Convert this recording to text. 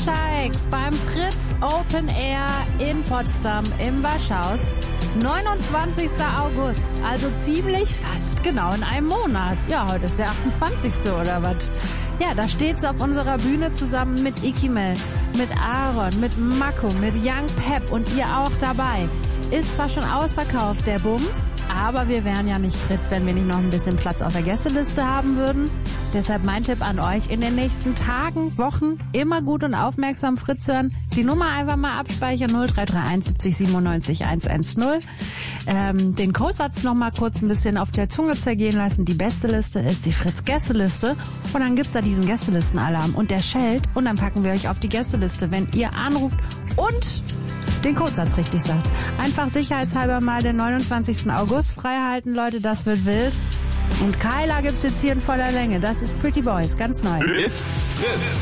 Shikes beim Fritz Open Air in Potsdam im Waschhaus. 29. August, also ziemlich fast genau in einem Monat. Ja, heute ist der 28. oder was? Ja, da steht's auf unserer Bühne zusammen mit Ikimel, mit Aaron, mit Mako, mit Young Pep und ihr auch dabei. Ist zwar schon ausverkauft, der Bums, aber wir wären ja nicht Fritz, wenn wir nicht noch ein bisschen Platz auf der Gästeliste haben würden. Deshalb mein Tipp an euch, in den nächsten Tagen, Wochen immer gut und aufmerksam Fritz hören. Die Nummer einfach mal abspeichern, 0331 70 97 110. Den Codesatz noch mal kurz ein bisschen auf der Zunge zergehen lassen. Die beste Liste ist die Fritz-Gästeliste. Und dann gibt's da diesen Gästelistenalarm und der schellt und dann packen wir euch auf die Gästeliste, wenn ihr anruft und den Codesatz richtig sagt. Einfach sicherheitshalber mal den 29. August freihalten, Leute, das wird wild. Und Kyla gibt's jetzt hier in voller Länge. Das ist Pretty Boys, ganz neu. It's Fritz.